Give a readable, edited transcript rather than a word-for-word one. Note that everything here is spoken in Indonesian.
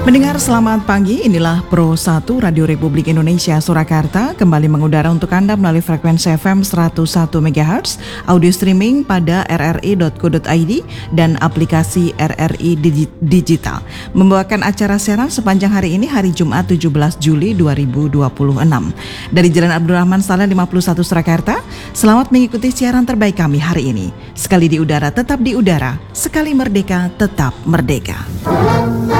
Pendengar selamat pagi, inilah Pro 1 Radio Republik Indonesia Surakarta kembali mengudara untuk Anda melalui frekuensi FM 101 MHz, audio streaming pada rri.co.id dan aplikasi RRI Digital. Membawakan acara siaran sepanjang hari ini hari Jumat 17 Juli 2026. Dari Jalan Abdurrahman Saleh 51 Surakarta, selamat mengikuti siaran terbaik kami hari ini. Sekali di udara tetap di udara, sekali merdeka tetap merdeka.